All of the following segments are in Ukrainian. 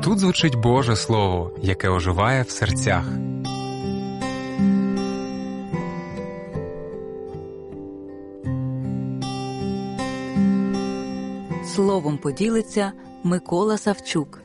Тут звучить Боже Слово, яке оживає в серцях. Словом поділиться Микола Савчук.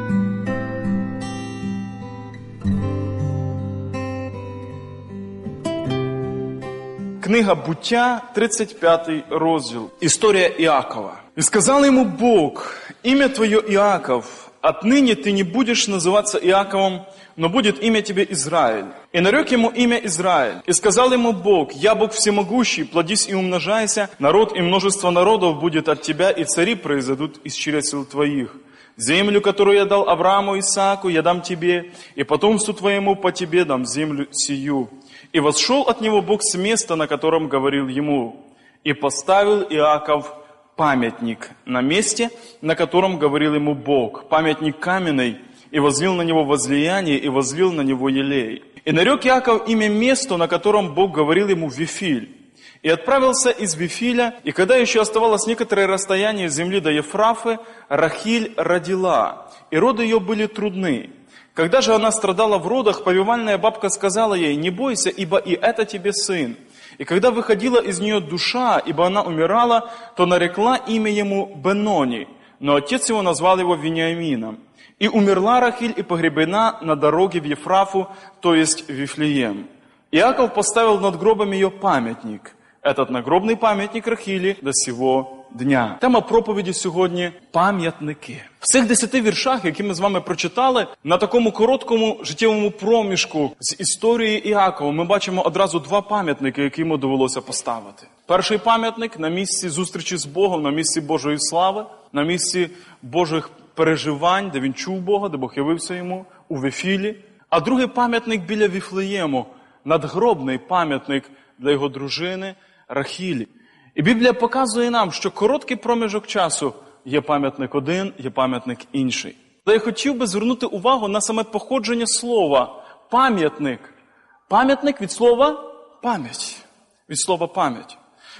Книга Буття, 35 розділ. Історія Іакова. «И сказал ему Бог, имя твое Иаков, отныне ты не будешь называться Иаковом, но будет имя тебе Израиль. И нарек ему имя Израиль. И сказал ему Бог, я Бог всемогущий, плодись и умножайся, народ и множество народов будет от тебя, и цари произойдут из чресел твоих. Землю, которую я дал Аврааму и Исааку, я дам тебе, и потомству твоему по тебе дам землю сию. И восшел от него Бог с места, на котором говорил ему, и поставил Иаков памятник на месте, на котором говорил ему Бог, памятник каменный, и возлил на него возлияние, и возлил на него елей. И нарек Иаков имя месту, на котором Бог говорил ему Вифиль. И отправился из Вифиля, и когда еще оставалось некоторое расстояние с земли до Ефрафы, Рахиль родила, и роды ее были трудны. Когда же она страдала в родах, повивальная бабка сказала ей, не бойся, ибо и это тебе сын. И когда выходила из нее душа, ибо она умирала, то нарекла имя ему Бенони, но отец его назвал его Вениамином. И умерла Рахиль и погребена на дороге в Ефрафу, то есть в Вифлеем. Иаков поставил над гробом ее памятник. Этот нагробний пам'ятник Рахілі до сього дня. Тема проповіді сьогодні – пам'ятники. В цих 10 віршах, які ми з вами прочитали, на такому короткому життєвому проміжку з історії Іакова ми бачимо одразу 2 пам'ятники, які йому довелося поставити. Перший пам'ятник на місці зустрічі з Богом, на місці Божої слави, на місці Божих переживань, де він чув Бога, де Бог явився йому, у Вифілі. А другий пам'ятник біля Віфлеєму, надгробний пам'ятник для його дружини Рахілі. І Біблія показує нам, що короткий проміжок часу є пам'ятник один, є пам'ятник інший. Але я хотів би звернути увагу на саме походження слова «пам'ятник». Пам'ятник від слова «пам'ять». Від слова «пам'ять».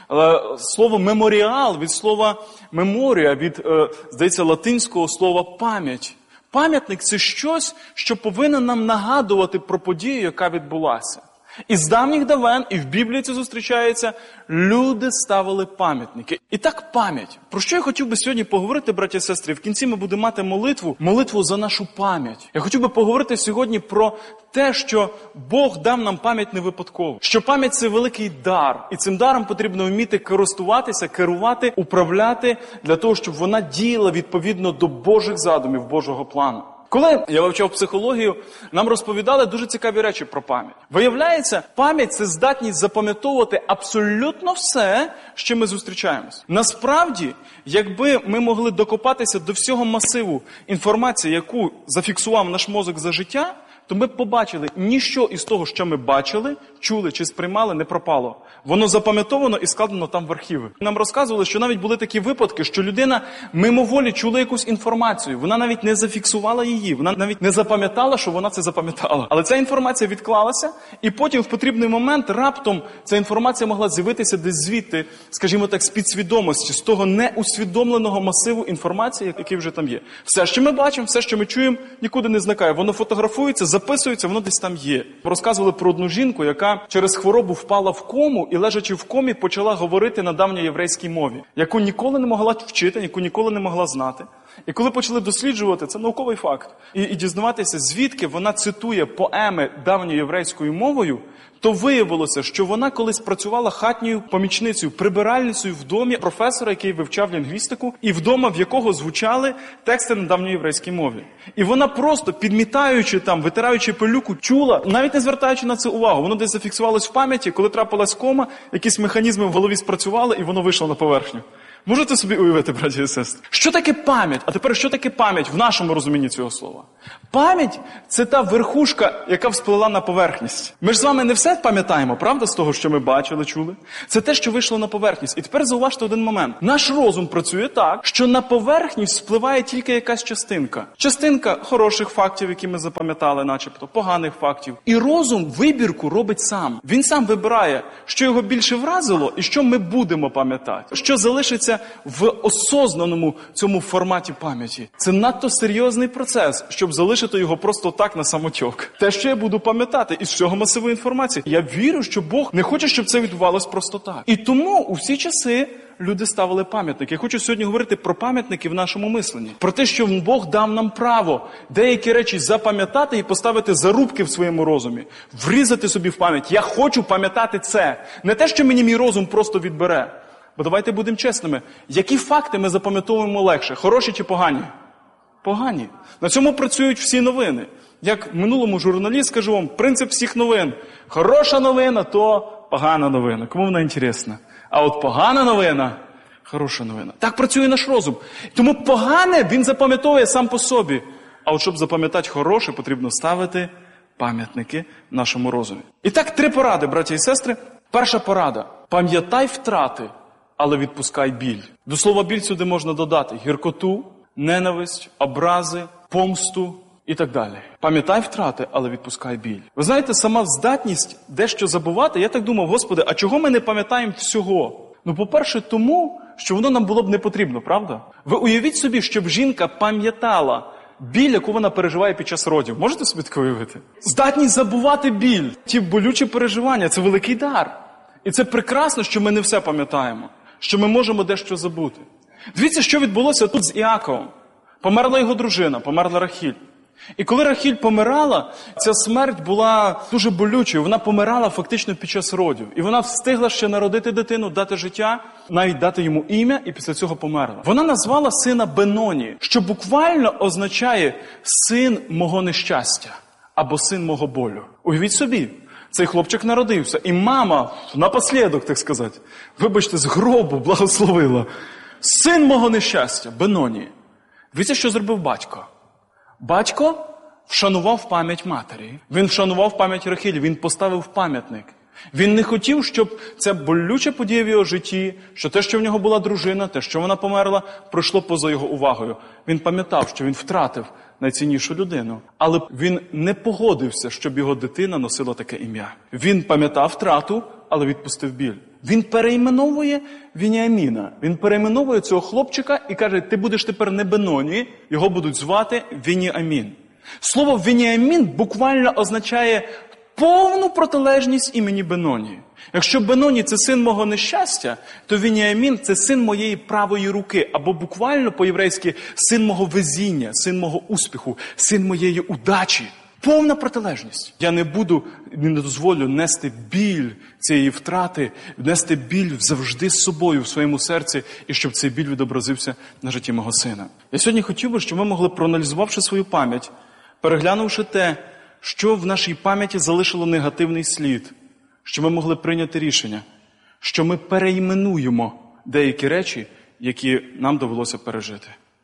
Слово «меморіал» від слова «меморія», від, здається, латинського слова «пам'ять». Пам'ятник – це щось, що повинен нам нагадувати про подію, яка відбулася. І з давніх давен, і в Біблії це зустрічається, люди ставили пам'ятники. І так пам'ять. Про що я хотів би сьогодні поговорити, браті і сестри? В кінці ми будемо мати молитву за нашу пам'ять. Я хотів би поговорити сьогодні про те, що Бог дав нам пам'ять не випадково. Що пам'ять – це великий дар. І цим даром потрібно вміти користуватися, керувати, управляти, для того, щоб вона діяла відповідно до Божих задумів, Божого плану. Коли я вивчав психологію, нам розповідали дуже цікаві речі про пам'ять. Виявляється, пам'ять – це здатність запам'ятовувати абсолютно все, з чим ми зустрічаємось. Насправді, якби ми могли докопатися до всього масиву інформації, яку зафіксував наш мозок за життя, то ми б побачили, ніщо із того, що ми бачили, чули чи сприймали, не пропало. Воно запам'ятовано і складено там в архіви. Нам розказували, що навіть були такі випадки, що людина мимоволі чула якусь інформацію. Вона навіть не зафіксувала її, вона навіть не запам'ятала, що вона це запам'ятала. Але ця інформація відклалася, і потім в потрібний момент раптом ця інформація могла з'явитися десь звідти, скажімо так, з підсвідомості, з того неусвідомленого масиву інформації, який вже там є. Все, що ми бачимо, все, що ми чуємо, нікуди не зникає. Воно фотографується, записується, воно десь там є. Розказували про одну жінку, яка через хворобу впала в кому і, лежачи в комі, почала говорити на давньоєврейській мові, яку ніколи не могла вчити, яку ніколи не могла знати. І коли почали досліджувати, це науковий факт, і дізнаватися, звідки вона цитує поеми давньоєврейською мовою, то виявилося, що вона колись працювала хатньою помічницею, прибиральницею в домі професора, який вивчав лінгвістику, і вдома, в якого звучали тексти на давньоєврейській мові. І вона просто, підмітаючи там, витираючи пилюку, чула, навіть не звертаючи на це увагу. Воно десь зафіксувалось в пам'яті, коли трапилась кома, якісь механізми в голові спрацювали, і воно вийшло на поверхню. Можете собі уявити, браті і сестри? Що таке пам'ять? А тепер, що таке пам'ять в нашому розумінні цього слова? Пам'ять – це та верхушка, яка всплила на поверхність. Ми ж з вами не все пам'ятаємо, правда, з того, що ми бачили, чули? Це те, що вийшло на поверхність. І тепер зауважте один момент. Наш розум працює так, що на поверхність вспливає тільки якась частинка. Частинка хороших фактів, які ми запам'ятали, начебто, поганих фактів. І розум вибірку робить сам. Він сам вибирає, що його більше вразило і що ми будемо пам'ятати. Що залишиться знаходиться в осознаному цьому форматі пам'яті. Це надто серйозний процес, щоб залишити його просто так на самотьок. Те, що я буду пам'ятати, із цього масиву інформації. Я вірю, що Бог не хоче, щоб це відбувалось просто так. І тому у всі часи люди ставили пам'ятники. Я хочу сьогодні говорити про пам'ятники в нашому мисленні. Про те, що Бог дав нам право деякі речі запам'ятати і поставити зарубки в своєму розумі. Врізати собі в пам'ять. Я хочу пам'ятати це. Не те, що мені мій розум просто відбере. Бо давайте будемо чесними. Які факти ми запам'ятовуємо легше? Хороші чи погані? Погані. На цьому працюють всі новини. Як минулому журналіст, скажу вам, принцип всіх новин. Хороша новина, то погана новина. Кому вона інтересна? А от погана новина – хороша новина. Так працює наш розум. Тому погане він запам'ятовує сам по собі. А от щоб запам'ятати хороше, потрібно ставити пам'ятники в нашому розумі. І так, 3 поради, браті і сестри. Перша порада – пам'ятай втрати, але відпускай біль. До слова біль сюди можна додати гіркоту, ненависть, образи, помсту і так далі. Пам'ятай втрати, але відпускай біль. Ви знаєте, сама здатність дещо забувати, я так думав, Господи, а чого ми не пам'ятаємо всього? Ну, по-перше, тому, що воно нам було б не потрібно, правда? Ви уявіть собі, щоб жінка пам'ятала біль, яку вона переживає під час родів. Можете собі таке уявити? Здатність забувати біль, ті болючі переживання – це великий дар. І це прекрасно, що ми не все пам'ятаємо, що ми можемо дещо забути. Дивіться, що відбулося тут з Іаковом. Померла його дружина, померла Рахіль. І коли Рахіль помирала, ця смерть була дуже болючою. Вона помирала фактично під час родів. І вона встигла ще народити дитину, дати життя, навіть дати йому ім'я, і після цього померла. Вона назвала сина Беноні, що буквально означає «син мого нещастя» або «син мого болю». Уявіть собі, цей хлопчик народився, і мама, напослідок, так сказати, вибачте, з гробу благословила. «Син мого нещастя» Беноні. Дивіться, що зробив батько. Батько вшанував пам'ять матері. Він вшанував пам'ять Рахілі, він поставив пам'ятник. Він не хотів, щоб ця болюча подія в його житті, що те, що в нього була дружина, те, що вона померла, пройшло поза його увагою. Він пам'ятав, що він втратив найціннішу людину. Але він не погодився, щоб його дитина носила таке ім'я. Він пам'ятав втрату, але відпустив біль. Він перейменовує Веніаміна. Він перейменовує цього хлопчика і каже, ти будеш тепер не Беноні, його будуть звати Веніамін. Слово Веніамін буквально означає повну протилежність імені Беноні. Якщо Беноні – це син мого нещастя, то Веніамін – це син моєї правої руки, або буквально по-єврейськи син мого везіння, син мого успіху, син моєї удачі. Повна протилежність. Я не дозволю нести біль цієї втрати, нести біль завжди з собою в своєму серці, і щоб цей біль відобразився на житті мого сина. Я сьогодні хотів би, щоб ми могли, проаналізувавши свою пам'ять, переглянувши те, що в нашій пам'яті залишило негативний слід, що ми могли прийняти рішення, що ми перейменуємо деякі речі, які нам довелося пережити.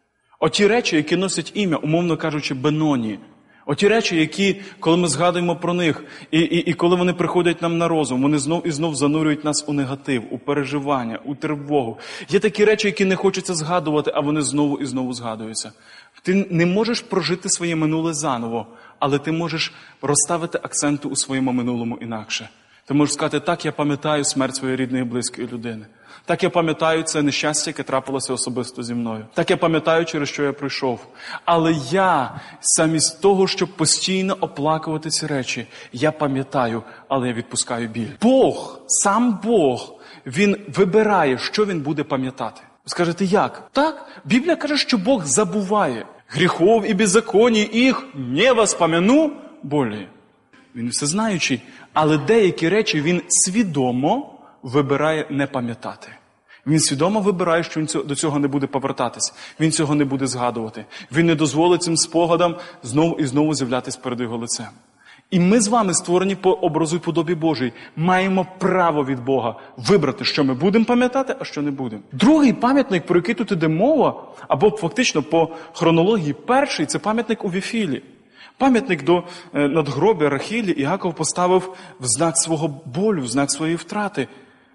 Оті речі, які носять ім'я, умовно кажучи, Беноні. Оті речі, які, коли ми згадуємо про них, і коли вони приходять нам на розум, вони знов і знов занурюють нас у негатив, у переживання, у тривогу. Є такі речі, які не хочеться згадувати, а вони знову і знову згадуються. Ти не можеш прожити своє минуле заново, але ти можеш розставити акценти у своєму минулому інакше. Ти можеш сказати, так, я пам'ятаю смерть своєї рідної і близької людини. Так, я пам'ятаю це нещастя, яке трапилося особисто зі мною. Так, я пам'ятаю, через що я пройшов. Але я, замість того, щоб постійно оплакувати ці речі, я пам'ятаю, але я відпускаю біль. Бог, сам Бог, Він вибирає, що Він буде пам'ятати. Ви скажете, як? Так, Біблія каже, що Бог забуває. Гріхов і беззаконій їх не воспомяну болі. Він всезнаючий, але деякі речі Він свідомо вибирає не пам'ятати. Він свідомо вибирає, що він до цього не буде повертатись. Він цього не буде згадувати. Він не дозволить цим спогадам знову і знову з'являтись перед його лицем. І ми з вами, створені по образу і подобі Божій, маємо право від Бога вибрати, що ми будемо пам'ятати, а що не будемо. Другий пам'ятник, про який тут іде мова, або фактично по хронології перший, це пам'ятник у Віфілі. Пам'ятник до надгробя Рахілі Іаков поставив в знак свого болю, в знак своєї втрати.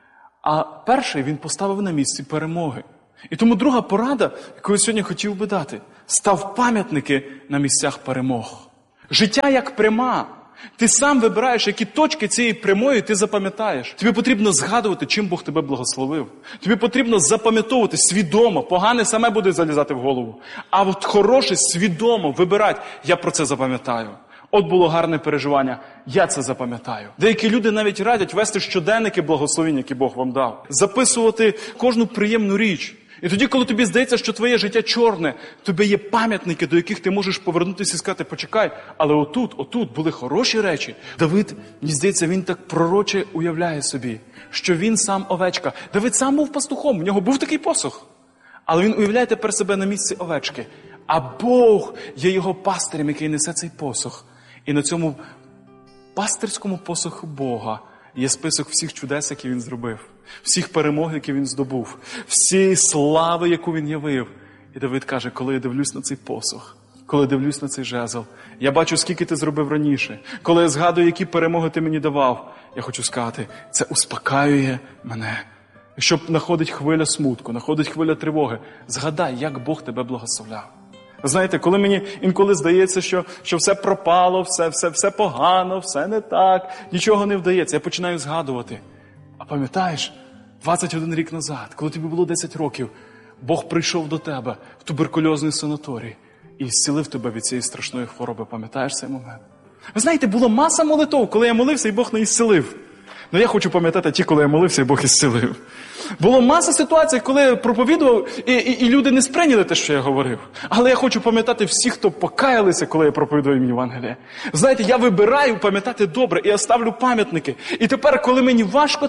А перший він поставив на місці перемоги. І тому друга порада, яку я сьогодні хотів би дати, став пам'ятники на місцях перемог. Життя як пряма. Ти сам вибираєш, які точки цієї прямої ти запам'ятаєш. Тобі потрібно згадувати, чим Бог тебе благословив. Тобі потрібно запам'ятовувати свідомо. Погане саме буде залізати в голову. А от хороше свідомо вибирати. Я про це запам'ятаю. От було гарне переживання. Я це запам'ятаю. Деякі люди навіть радять вести щоденники благословень, які Бог вам дав. Записувати кожну приємну річ. І тоді, коли тобі здається, що твоє життя чорне, тобі є пам'ятники, до яких ти можеш повернутися і сказати, почекай, але отут були хороші речі. Давид, мені здається, він так пророче уявляє собі, що він сам овечка. Давид сам був пастухом, у нього був такий посох. Але він уявляє тепер себе на місці овечки. А Бог є його пастирем, який несе цей посох. І на цьому пастирському посоху Бога є список всіх чудес, які він зробив, всіх перемог, які він здобув, всієї слави, яку він явив. І Давид каже, коли я дивлюсь на цей посох, коли дивлюсь на цей жезл, я бачу, скільки ти зробив раніше. Коли я згадую, які перемоги ти мені давав, я хочу сказати, це успокаює мене. Якщо находить хвиля смутку, находить хвиля тривоги, згадай, як Бог тебе благословляв. Знаєте, коли мені інколи здається, що все пропало, все погано, все не так, нічого не вдається, я починаю згадувати. А пам'ятаєш, 21 рік назад, коли тобі було 10 років, Бог прийшов до тебе в туберкульозний санаторій і зцілив тебе від цієї страшної хвороби. Пам'ятаєш цей момент? Ви знаєте, було маса молитов, коли я молився, і Бог не ісцілив. Ну я хочу пам'ятати ті, коли я молився, і Бог ісцілив. Було маса ситуацій, коли я проповідував, і люди не сприйняли те, що я говорив. Але я хочу пам'ятати всіх, хто покаялися, коли я проповідував їм Євангеліє. Знаєте, я вибираю пам'ятати добре, і я ставлю пам'ятники. І тепер, коли мені важко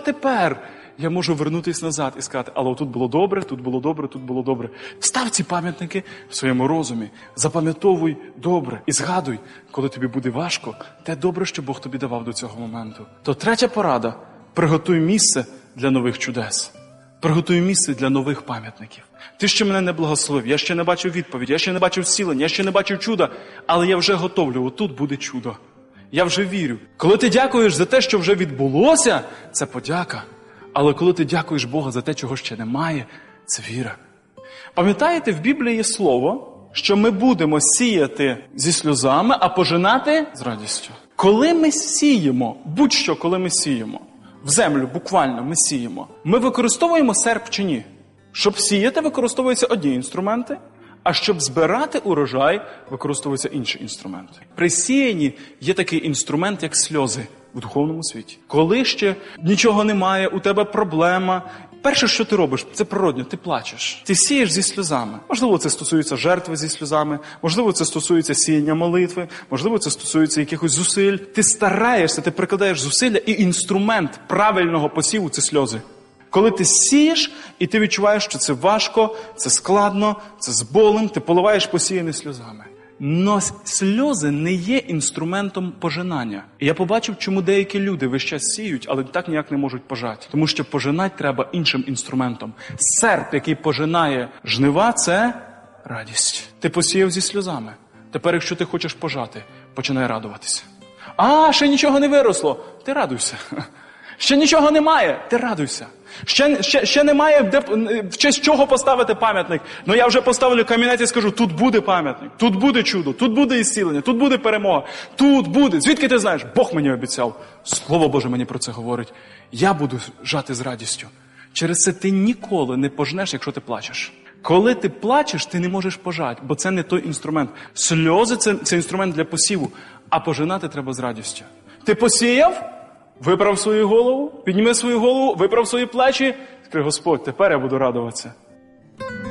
я можу вернутися назад і сказати, але тут було добре, тут було добре, тут було добре. Став ці пам'ятники в своєму розумі, запам'ятовуй добре і згадуй, коли тобі буде важко, те добре, що Бог тобі давав до цього моменту. То третя порада – приготуй місце для нових чудес. Приготуй місце для нових пам'ятників. Ти ще мене не благословив, я ще не бачив відповіді, я ще не бачив зцілення, я ще не бачив чуда, але я вже готовлю, отут буде чудо. Я вже вірю. Коли ти дякуєш за те, що вже відбулося, це подяка. Але коли ти дякуєш Бога за те, чого ще немає, це віра. Пам'ятаєте, в Біблії є слово, що ми будемо сіяти зі сльозами, а пожинати з радістю. Коли ми сіємо, будь-що, коли ми сіємо, в землю буквально ми сіємо, ми використовуємо серп чи ні? Щоб сіяти, використовуються одні інструменти, а щоб збирати урожай, використовуються інші інструменти. При сіянні є такий інструмент, як сльози в духовному світі. Коли ще нічого немає, у тебе проблема, перше, що ти робиш, це природньо, ти плачеш. Ти сієш зі сльозами. Можливо, це стосується жертви зі сльозами, можливо, це стосується сіяння молитви, можливо, це стосується якихось зусиль. Ти стараєшся, ти прикладаєш зусилля, і інструмент правильного посіву – це сльози. Коли ти сієш, і ти відчуваєш, що це важко, це складно, це з болем, ти поливаєш посіяне сльозами. Но сльози не є інструментом пожинання. І я побачив, чому деякі люди весь час сіють, але так ніяк не можуть пожати. Тому що пожинати треба іншим інструментом. Серп, який пожинає жнива, це радість. Ти посіяв зі сльозами. Тепер, якщо ти хочеш пожати, починай радуватися. А, ще нічого не виросло. Ти радуйся. Ще нічого немає, ти радуйся. Ще немає, в честь чого поставити пам'ятник. Но я вже поставлю камінець і скажу, тут буде пам'ятник, тут буде чудо, тут буде ісцілення, тут буде перемога, тут буде. Звідки ти знаєш? Бог мені обіцяв. Слово Боже мені про це говорить. Я буду жати з радістю. Через це ти ніколи не пожнеш, якщо ти плачеш. Коли ти плачеш, ти не можеш пожати, бо це не той інструмент. Сльози – це інструмент для посіву, а пожинати треба з радістю. Ти посіяв? Виправ свою голову, підніми свою голову, виправ свої плечі. Скажи, Господь, тепер я буду радуватися.